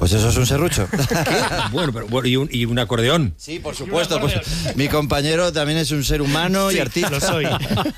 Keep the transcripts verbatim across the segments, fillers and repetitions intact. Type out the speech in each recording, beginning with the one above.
Pues eso es un serrucho. Bueno, pero bueno, y un, y un acordeón. Sí, por supuesto. Pues, mi compañero también es un ser humano sí, y artista. Lo soy.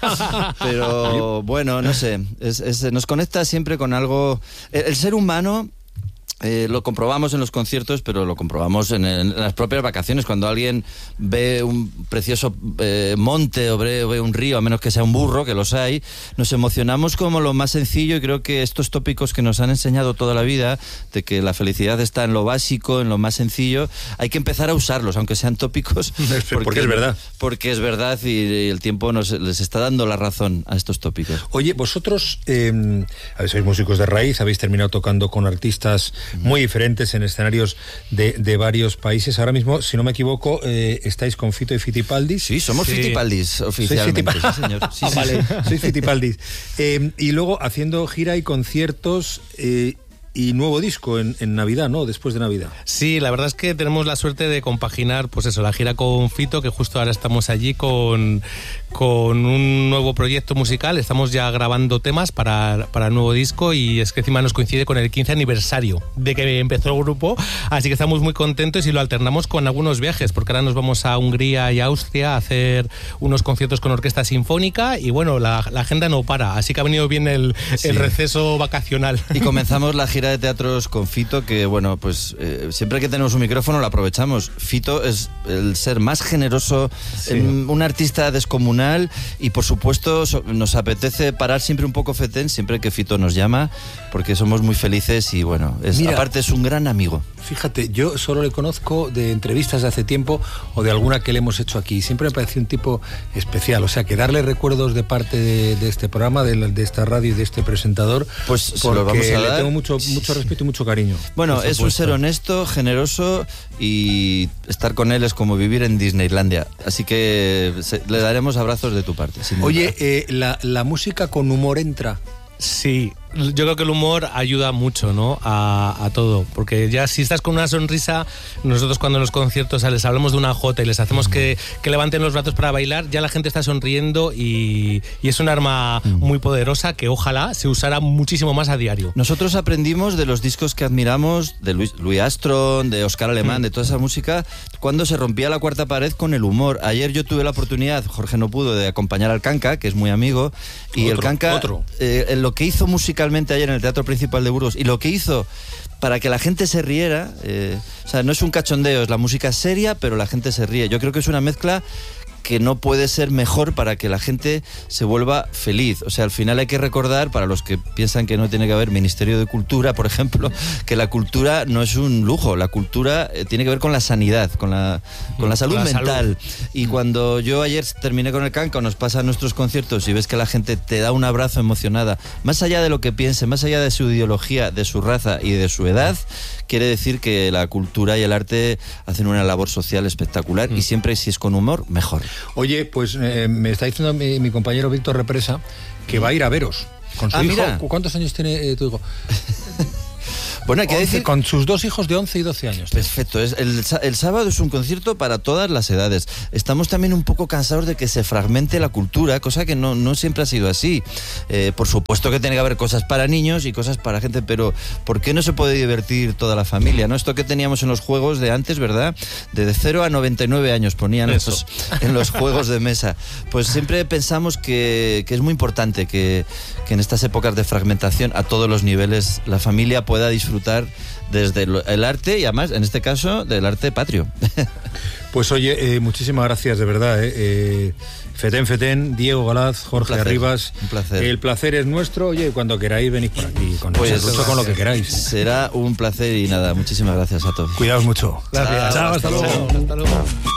Pero bueno, no sé. Es, es, nos conecta siempre con algo. El, el ser humano. Eh, lo comprobamos en los conciertos, pero lo comprobamos en, en las propias vacaciones. Cuando alguien ve un precioso eh, monte o ve, o ve un río, a menos que sea un burro, que los hay, nos emocionamos como lo más sencillo, y creo que estos tópicos que nos han enseñado toda la vida, de que la felicidad está en lo básico, en lo más sencillo, hay que empezar a usarlos, aunque sean tópicos. Porque, porque es verdad. Porque es verdad y, y el tiempo nos, les está dando la razón a estos tópicos. Oye, vosotros, eh, a ver, sois músicos de raíz, habéis terminado tocando con artistas muy diferentes en escenarios de, de varios países. Ahora mismo, si no me equivoco, eh, estáis con Fito y Fitipaldis. Sí, somos sí. Fitipaldis oficialmente. Fitipaldis. Sí, señor. Sí, ah, sí, vale, sí. sois Fitipaldis. Eh, y luego haciendo gira y conciertos eh, y nuevo disco en, en Navidad, ¿no? Después de Navidad. Sí, la verdad es que tenemos la suerte de compaginar, pues eso, la gira con Fito, que justo ahora estamos allí con, con un nuevo proyecto musical. Estamos ya grabando temas para, para el nuevo disco, y es que encima nos coincide con el quince aniversario de que empezó el grupo, así que estamos muy contentos y lo alternamos con algunos viajes, porque ahora nos vamos a Hungría y a Austria a hacer unos conciertos con orquesta sinfónica, y bueno, la, la agenda no para, así que ha venido bien el, sí. el receso vacacional. Y comenzamos la gira de teatros con Fito, que bueno, pues eh, siempre que tenemos un micrófono lo aprovechamos. Fito es el ser más generoso, sí. eh, un artista descomunal, y por supuesto so, nos apetece parar siempre un poco fetén siempre que Fito nos llama, porque somos muy felices y bueno, es, Mira, aparte es un gran amigo. Fíjate, yo solo le conozco de entrevistas de hace tiempo o de alguna que le hemos hecho aquí. Siempre me pareció un tipo especial, o sea, que darle recuerdos de parte de, de este programa, de, de esta radio y de este presentador, pues se lo vamos a dar. Le tengo mucho, mucho respeto y mucho cariño. Bueno, es un ser honesto, generoso, y estar con él es como vivir en Disneylandia, así que se, le daremos abrazos de tu parte. Oye, eh, la, la música con humor entra. Sí, yo creo que el humor ayuda mucho, ¿no? A, a todo, porque ya si estás con una sonrisa, nosotros cuando en los conciertos les hablamos de una jota y les hacemos que, que levanten los brazos para bailar, ya la gente está sonriendo, y, y es un arma muy poderosa que ojalá se usara muchísimo más a diario. Nosotros aprendimos de los discos que admiramos, de Louis, Louis Armstrong, de Oscar Alemán, mm. de toda esa música, cuando se rompía la cuarta pared con el humor. Ayer yo tuve la oportunidad, Jorge no pudo, de acompañar al Canca, que es muy amigo, y otro, el Canca, otro. Eh, lo que hizo musicalmente ayer en el Teatro Principal de Burgos, y lo que hizo para que la gente se riera, eh, o sea, no es un cachondeo, es la música seria, pero la gente se ríe. Yo creo que es una mezcla que no puede ser mejor para que la gente se vuelva feliz. O sea, al final hay que recordar, para los que piensan que no tiene que haber Ministerio de Cultura, por ejemplo, que la cultura no es un lujo, la cultura eh, tiene que ver con la sanidad, con la, con la salud la mental. Salud. Y cuando yo ayer terminé con el Canca, nos pasa en nuestros conciertos y ves que la gente te da un abrazo emocionada, más allá de lo que piense, más allá de su ideología, de su raza y de su edad, quiere decir que la cultura y el arte hacen una labor social espectacular, mm. y siempre, si es con humor, mejor. Oye, pues eh, me está diciendo mi, mi compañero Víctor Represa que va a ir a veros con su ah, hijo. Mira. ¿Cuántos años tiene eh, tu hijo? Bueno, hay que once, decir... Con sus dos hijos de once y doce años. Perfecto. Es el, el sábado es un concierto para todas las edades. Estamos también un poco cansados de que se fragmente la cultura, cosa que no, no siempre ha sido así. Eh, por supuesto que tiene que haber cosas para niños y cosas para gente, pero ¿por qué no se puede divertir toda la familia? ¿No? Esto que teníamos en los juegos de antes, ¿verdad? De cero a noventa y nueve años ponían esos, en los juegos de mesa. Pues siempre pensamos que, que es muy importante que, que en estas épocas de fragmentación, a todos los niveles, la familia pueda disfrutar desde el arte, y además en este caso del arte patrio. Pues oye, eh, muchísimas gracias de verdad, eh. Eh, Fetén Fetén, Diego Galaz, Jorge un placer, Arribas, un placer. El placer es nuestro. Oye, cuando queráis venís por aquí con, pues, nosotros, con lo que queráis. Será un placer y nada, muchísimas gracias a todos. Cuidaos mucho. Gracias. Chao, hasta, hasta luego. Chao, hasta luego.